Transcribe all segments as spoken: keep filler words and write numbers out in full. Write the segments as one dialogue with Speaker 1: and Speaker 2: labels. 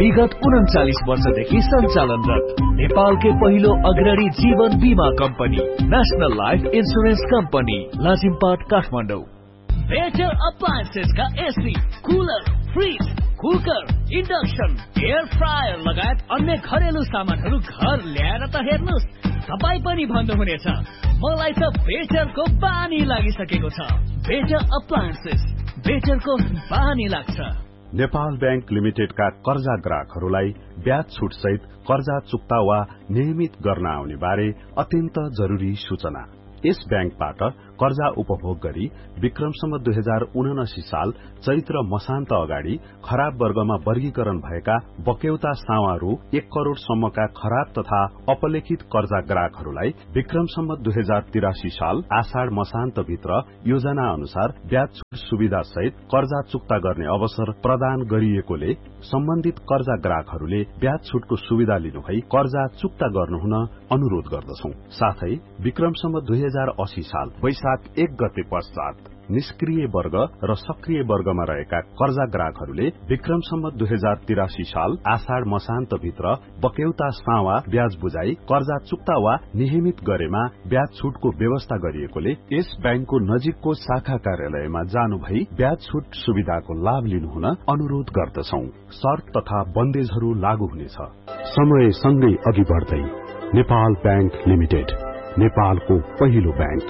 Speaker 1: विगत उन्चालीस वर्षदेखि सञ्चालनरत नेपालकै पहिलो अग्रणी जीवन बीमा company national life insurance company Lazimpat Kathmandu. Better appliances का AC, cooler, fridge, cooker, induction, air fryer लगायत अन्य घरेलु सामानहरू घर ल्याएर त हेर्नुस्, तपाई पनि भन्नुहुनेछ मलाई त बेटरको बानी लागिसकेको छ। बेटर अप्लायन्सेस, बेटरको बानी लाग्छ।
Speaker 2: नेपाल बैंक लिमिटेडका कर्जा ग्राहकहरूलाई ब्याज छुट सहित कर्जा चुक्ता वा नियमित गर्न आउने बारे अत्यन्त जरुरी सूचना। यस बैंकबाट कर्जा उपभोग गरी विक्रमसम्म दुई हजार उनासी साल चैत्र मसान्त अगाडि खराब वर्गमा वर्गीकरण भएका बक्यौता सावा रु एक करोड़ सम्मका खराब तथा अपलेखित कर्जा ग्राहकहरूलाई विक्रमसम्म दुई हजार तिरासी साल आषाढ़ मसान्त भित्र योजना अनुसार ब्याज छुट सुविधा सहित कर्जा चुक्ता गर्ने अवसर प्रदान गरिएकोले सम्बन्धित कर्जा ग्राहकहरूले ब्याज छुटको सुविधा लिनुभई कर्जा चुक्ता गर्नुहुन अनुरोध गर्दछौं। साथै विक्रमसम्म दुई हजार अस्सी साल वैशाख एक गते पश्चात निष्क्रिय वर्ग र सक्रिय वर्गमा रहेका कर्जा ग्राहकहरूले विक्रमसम्म दुई हजार तिरासी साल आषाढ़ मसान्त भित्र बक्यौता सावा ब्याज बुझाई कर्जा चुक्ता वा नियमित गरेमा ब्याज छुटको व्यवस्था गरिएकोले यस बैंकको नजिकको शाखा कार्यालयमा जानु भई ब्याज छुट सुविधाको लाभ लिनुहुन अनुरोध गर्दछौं। शर्त तथा बन्देजहरू लागू हुनेछ। समय सँगै अघि बढ्दै नेपाल बैंक लिमिटेड, नेपालको पहिलो बैंक।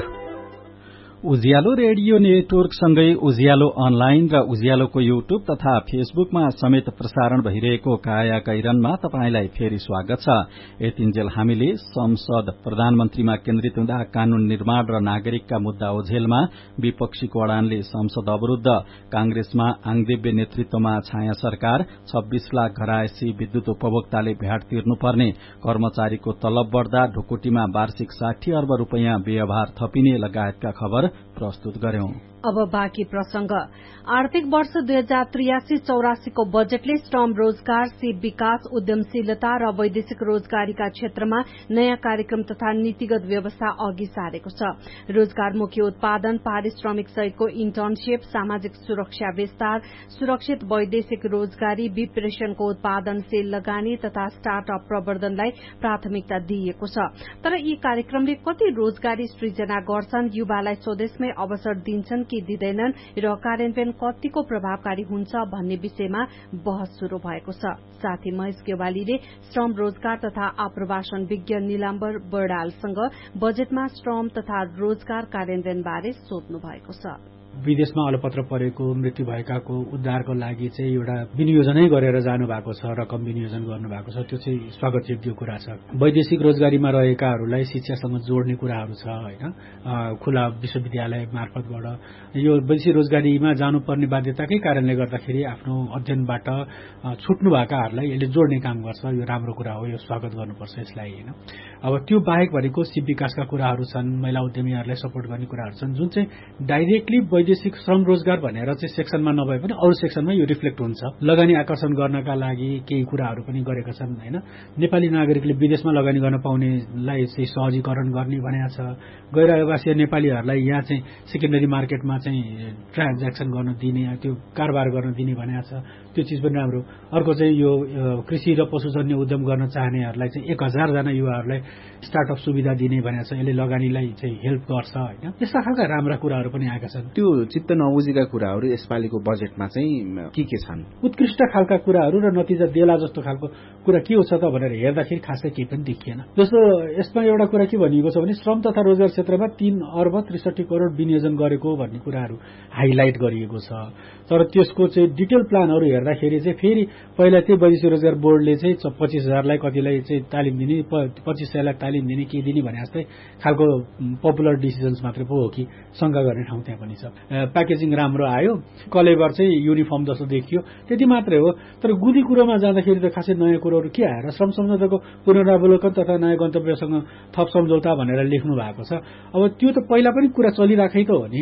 Speaker 3: उज्यालो रेडियो नेटवर्क सँगै उज्यालो अनलाइन र उज्यालोको युट्युब तथा फेसबुकमा समेत प्रसारण भइरहेको काया कैरनमा तपाईंलाई फेरि स्वागत छ। यतिन्जेल हामीले संसद प्रधानमन्त्रीमा केन्द्रित हुँदा कानून निर्माण र नागरिकका मुद्दा ओझेलमा विपक्षीको अडानले संसद अवरूद्ध, कांग्रेसमा आङदेव्य नेतृत्वमा छाया सरकार, छब्बीस लाख घरायसी विद्युत उपभोक्ताले भ्याट तिर्नुपर्ने, कर्मचारीको तलब बढ्दा ढुकुटीमा वार्षिक साठी अर्ब रूपियाँ व्यवहार थपिने लगायतका खबर प्रस्तुत गर्यौं।
Speaker 4: अब बाँकी प्रसंग। आर्थिक वर्ष दुई हजार त्रियासी चौरासी को बजेटले श्रम, रोजगार, सिप विकास, उद्यमशीलता र वैदेशिक रोजगारीका क्षेत्रमा नयाँ कार्यक्रम तथा नीतिगत व्यवस्था अघि सारेको छ। रोजगारमुखी उत्पादन, पारिश्रमिक सहितको इन्टर्नशिप, सामाजिक सुरक्षा विस्तार, सुरक्षित वैदेशिक रोजगारी, विप्रेषणको उत्पादनशील लगानी तथा स्टार्टअप प्रवर्धनलाई प्राथमिकता दिइएको छ। तर यी कार्यक्रमले कति रोजगारी सृजना गर्छन्, युवालाई स्वदेशमै अवसर दिन्छन् कि दिँदैनन् र कार्यान्वयन कतिको प्रभावकारी हुन्छ भन्ने विषयमा बहस शुरू भएको छ। साथै महेश गेवालीले श्रम, रोजगार तथा आप्रवासन विज्ञ निलाम्बर बर्डालसँग बजेटमा श्रम तथा रोजगार कार्यान्वयन बारे सोध्नु भएको छ।
Speaker 5: विदेशमा अलपत्र परेको, मृत्यु भएकाको उद्धारको लागि चाहिँ एउटा विनियोजनै गरेर जानु भएको छ, रकम विनियोजन गर्नु भएको छ। त्यो चाहिँ स्वागतयोग्य कुरा छ। वैदेशिक रोजगारीमा रहेकाहरूलाई शिक्षासँग जोड्ने कुराहरू छ हैन, खुला विश्वविद्यालय मार्फतबाट यो वैदेशिक रोजगारीमा जानुपर्ने बाध्यताकै कारणले गर्दाखेरि आफ्नो अध्ययनबाट छुट्नु भएकाहरूलाई यसले जोड्ने काम गर्छ। यो राम्रो कुरा हो, यो स्वागत गर्नुपर्छ यसलाई हैन। अब त्यो बाहेक भनेको सिप विकासका कुराहरू छन्, महिला उद्यमीहरूलाई सपोर्ट गर्ने कुराहरू छन्, जुन चाहिँ डाइरेक्टली वैदेशिक श्रम रोजगार भनेर चाहिँ सेक्सनमा नभए पनि अरू सेक्सनमा यो रिफ्लेक्ट हुन्छ। लगानी आकर्षण गर्नका लागि केही कुराहरू पनि गरेका छन् हैन। नेपाली नागरिकले विदेशमा लगानी गर्न पाउनेलाई चाहिँ सहजीकरण गर्ने भनेको छ। गैर आवासीय नेपालीहरूलाई यहाँ चाहिँ सेकेन्डरी मार्केटमा चाहिँ ट्रान्ज्याक्सन गर्न दिने, त्यो कारोबार गर्न दिने भनेको छ। त्यो चिज पनि राम्रो। अर्को चाहिँ यो कृषि र पशुजन्य उद्यम गर्न चाहनेहरूलाई चाहिँ एक हजार जना युवाहरूलाई स्टार्टअप सुविधा दिने भनेको छ। यसले लगानीलाई चाहिँ हेल्प गर्छ हैन। यस्ता खालका राम्रा कुराहरू पनि आएका छन्।
Speaker 6: त्यो चित्त नबुझेका कुराहरू यसपालिको बजेटमा चाहिँ के के छन्?
Speaker 5: उत्कृष्ट खालका कुराहरू र नतिजा देला जस्तो खालको कुरा के हो छ त भनेर हेर्दाखेरि खासै केही पनि देखिएन। जस्तो यसमा एउटा कुरा के भनिएको छ भने श्रम तथा रोजगार क्षेत्रमा तीन अर्ब त्रिसठी करोड़ विनियोजन गरेको भन्ने कुराहरू हाइलाइट गरिएको छ। तर त्यसको चाहिँ डिटेल प्लानहरू हेर्दाखेरि चाहिँ फेरि पहिला चाहिँ वैदेशिक रोजगार बोर्डले चाहिँ पच्चीस हजारलाई कतिलाई चाहिँ तालिम दिने, पच्चीस सयलाई तालिम दिने के दिने भने जस्तै खालको पपुलर डिसिजन्स मात्रै पो हो कि शंका गर्ने ठाउँ त्यहाँ पनि छ। प्याकेजिङ राम्रो आयो, कलेबर चाहिँ युनिफर्म जस्तो देखियो, त्यति मात्रै हो। तर गुदी कुरोमा जाँदाखेरि त खासै नयाँ कुरोहरू के आएर श्रम सम्झौताको पुनरावलोकन तथा नयाँ गन्तव्यसँग थप सम्झौता भनेर लेख्नु भएको छ। अब त्यो त पहिला पनि कुरा चलिराखेकै त हो नि।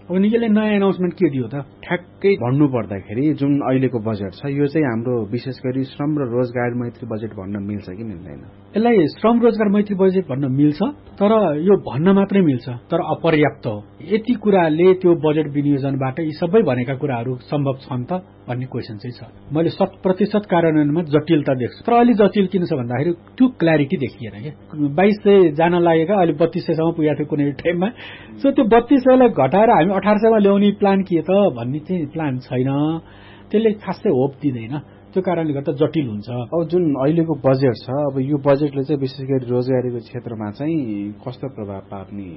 Speaker 5: अब यसले नयाँ एनाउन्समेन्ट के दियो त
Speaker 6: ठ्याक्कै भन्नु पर्दाखेरि जुन अहिलेको बजेट छ यो चाहिँ हाम्रो विशेष गरी श्रम र रोजगार मैत्री बजेट भन्न मिल्छ कि मिल्दैन?
Speaker 5: यसलाई श्रम रोजगार मैत्री बजेट भन्न मिल्छ, तर यो भन्न मात्रै मिल्छ, तर अपर्याप्त हो। यति कुराले त्यो बजेट विनियोजनबाट यी सबै भनेका कुराहरू सम्भव छन् त भन्ने क्वेसन चाहिँ छ। मैले शत प्रतिशत कार्यान्वयनमा जटिलता देख्छु, तर अलि जटिल किन छ भन्दाखेरि त्यो क्ल्यारिटी देखिएन क्या। बाइस सय जान लागेका अहिले बत्तीस सयसम्म पुगेको थियो कुनै टाइममा। सो त्यो बत्तीस सयलाई घटाएर हामी अठार सयमा ल्याउने प्लान के त भन्ने चाहिँ प्लान छैन। त्यसले खासै होप दिँदैन, त्यो कारणले गर्दा जटिल हुन्छ।
Speaker 6: अब जुन अहिलेको बजेट छ, अब यो बजेटले चाहिँ विशेष गरी रोजगारीको क्षेत्रमा चाहिँ कस्तो प्रभाव पार्ने